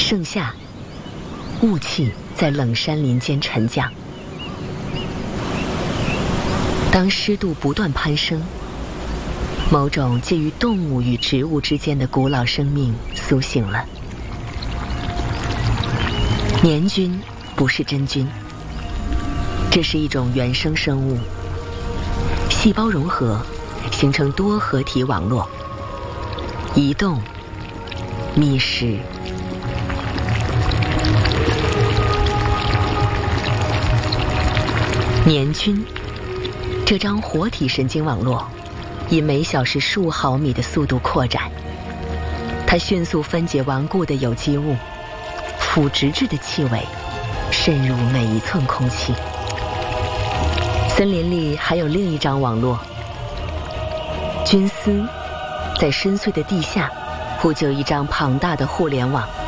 盛夏，雾气在冷山林间沉降。当湿度不断攀升，某种介于动物与植物之间的古老生命苏醒了。年菌不是真菌，这是一种原生生物，细胞融合形成多合体网络，移动、觅食。年菌这张活体神经网络以每小时数毫米的速度扩展，它迅速分解顽固的有机物，腐殖质的气味渗入每一寸空气。森林里还有另一张网络，菌丝在深邃的地下铺就一张庞大的互联网。